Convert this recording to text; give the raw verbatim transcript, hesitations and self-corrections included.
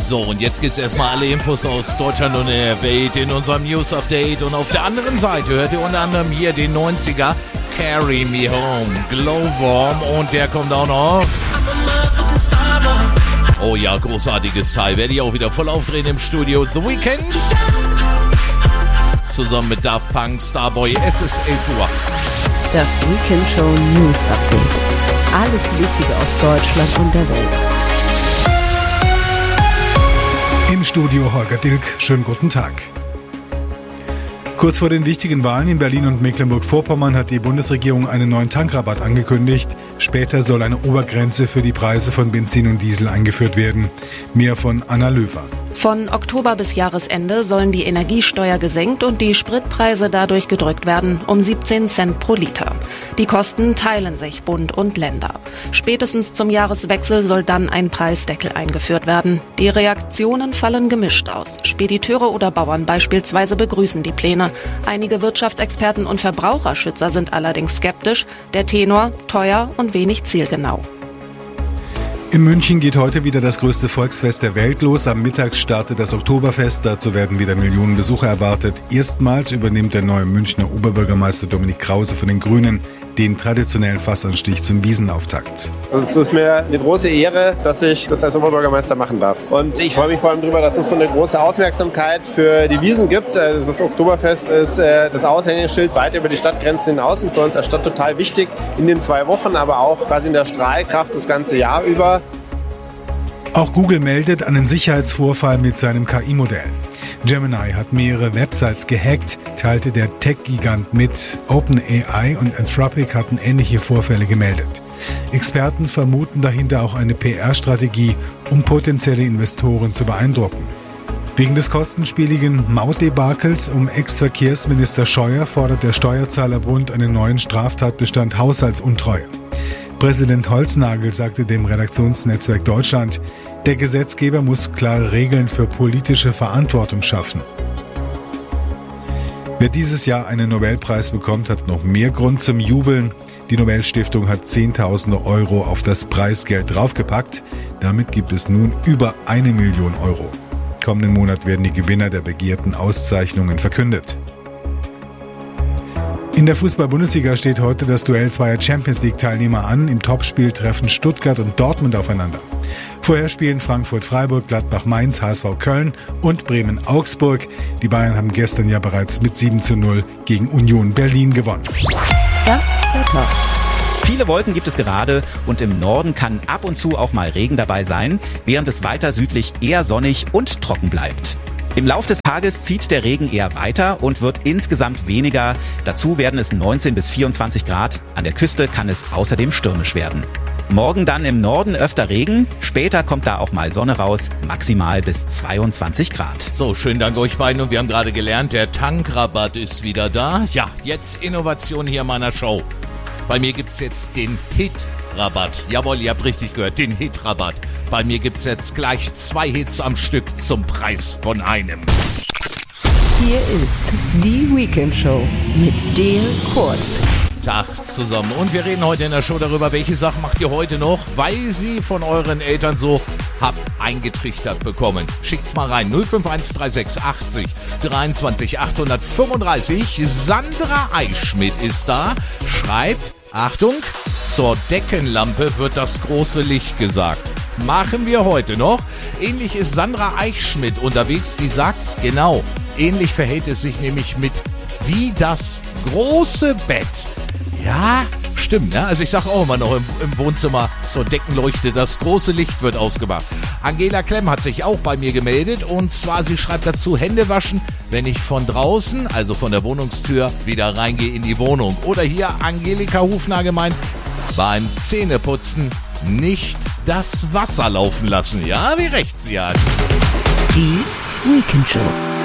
So, und jetzt gibt's erstmal alle Infos aus Deutschland und der Welt in unserem News Update. Und auf der anderen Seite hört ihr unter anderem hier den neunziger Carry Me Home, Glowworm, und der kommt auch noch. Oh ja, großartiges Teil. Werde ich auch wieder voll aufdrehen im Studio. The Weeknd. Zusammen mit Daft Punk, Starboy. Es ist elf Uhr. Das Weekend Show News Update. Alles Wichtige aus Deutschland und der Welt. Im Studio Holger Dilk. Schönen guten Tag. Kurz vor den wichtigen Wahlen in Berlin und Mecklenburg-Vorpommern hat die Bundesregierung einen neuen Tankrabatt angekündigt. Später soll eine Obergrenze für die Preise von Benzin und Diesel eingeführt werden. Mehr von Anna Löwer. Von Oktober bis Jahresende sollen die Energiesteuer gesenkt und die Spritpreise dadurch gedrückt werden, um siebzehn Cent pro Liter. Die Kosten teilen sich Bund und Länder. Spätestens zum Jahreswechsel soll dann ein Preisdeckel eingeführt werden. Die Reaktionen fallen gemischt aus. Spediteure oder Bauern beispielsweise begrüßen die Pläne. Einige Wirtschaftsexperten und Verbraucherschützer sind allerdings skeptisch. Der Tenor: teuer und wenig zielgenau. In München geht heute wieder das größte Volksfest der Welt los. Am Mittag startet das Oktoberfest. Dazu werden wieder Millionen Besucher erwartet. Erstmals übernimmt der neue Münchner Oberbürgermeister Dominik Krause von den Grünen den traditionellen Fassanstich zum Wiesenauftakt. Es ist mir eine große Ehre, dass ich das als Oberbürgermeister machen darf. Und ich freue mich vor allem darüber, dass es so eine große Aufmerksamkeit für die Wiesn gibt. Das Oktoberfest ist das Aushängeschild weit über die Stadtgrenzen hinaus und für uns als Stadt total wichtig in den zwei Wochen, aber auch quasi in der Strahlkraft das ganze Jahr über. Auch Google meldet einen Sicherheitsvorfall mit seinem K I-Modell. Gemini hat mehrere Websites gehackt, teilte der Tech-Gigant mit. OpenAI und Anthropic hatten ähnliche Vorfälle gemeldet. Experten vermuten dahinter auch eine P R-Strategie, um potenzielle Investoren zu beeindrucken. Wegen des kostenspieligen Mautdebakels um Ex-Verkehrsminister Scheuer fordert der Steuerzahlerbund einen neuen Straftatbestand Haushaltsuntreue. Präsident Holznagel sagte dem Redaktionsnetzwerk Deutschland, der Gesetzgeber muss klare Regeln für politische Verantwortung schaffen. Wer dieses Jahr einen Nobelpreis bekommt, hat noch mehr Grund zum Jubeln. Die Nobelstiftung hat Zehntausende Euro auf das Preisgeld draufgepackt. Damit gibt es nun über eine Million Euro. Kommenden Monat werden die Gewinner der begehrten Auszeichnungen verkündet. In der Fußball-Bundesliga steht heute das Duell zweier Champions-League-Teilnehmer an. Im Topspiel treffen Stuttgart und Dortmund aufeinander. Vorher spielen Frankfurt-Freiburg, Gladbach-Mainz, H S V Köln und Bremen-Augsburg. Die Bayern haben gestern ja bereits mit sieben zu null gegen Union Berlin gewonnen. Das Wetter. Viele Wolken gibt es gerade und im Norden kann ab und zu auch mal Regen dabei sein, während es weiter südlich eher sonnig und trocken bleibt. Im Lauf des Tages zieht der Regen eher weiter und wird insgesamt weniger. Dazu werden es neunzehn bis vierundzwanzig Grad. An der Küste kann es außerdem stürmisch werden. Morgen dann im Norden öfter Regen. Später kommt da auch mal Sonne raus. Maximal bis zweiundzwanzig Grad. So, schönen Dank euch beiden. Und wir haben gerade gelernt, der Tankrabatt ist wieder da. Ja, jetzt Innovation hier in meiner Show. Bei mir gibt's jetzt den Hit-Rabatt. Jawohl, ihr habt richtig gehört, den Hit-Rabatt. Bei mir gibt's jetzt gleich zwei Hits am Stück zum Preis von einem. Hier ist die Weekend Show mit Dale Kurz. Tag zusammen. Und wir reden heute in der Show darüber, welche Sachen macht ihr heute noch, weil sie von euren Eltern so habt eingetrichtert bekommen. Schickt's mal rein. null fünf eins drei sechs achtzig dreiundzwanzig achthundertfünfunddreißig. Sandra Eichschmidt ist da. Schreibt, Achtung, zur Deckenlampe wird das große Licht gesagt. Machen wir heute noch. Ähnlich ist Sandra Eichschmidt unterwegs, die sagt, genau, ähnlich verhält es sich nämlich mit wie das große Bett. Ja, stimmt, ne? Also ich sage auch immer noch im, im Wohnzimmer zur Deckenleuchte, das große Licht wird ausgemacht. Angela Klemm hat sich auch bei mir gemeldet und zwar, sie schreibt dazu, Hände waschen, wenn ich von draußen, also von der Wohnungstür, wieder reingehe in die Wohnung. Oder hier Angelika Hufner gemeint, beim Zähneputzen nicht das Wasser laufen lassen. Ja, wie recht sie hat. Die Weekend Show.